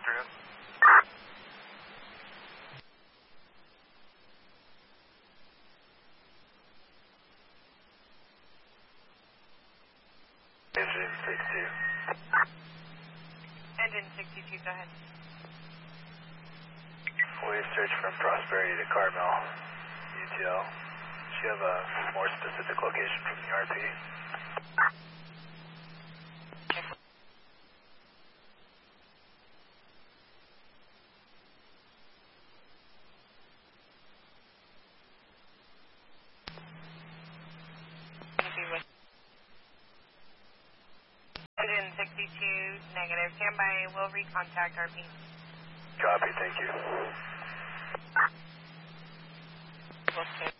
afternoon. Engine 62. Engine 62, go ahead. We search from Prosperity to Carmel, UTL. Do you have a more specific location from the RP? Engine 62, negative. Standby, we'll recontact RP. Copy, thank you. We'll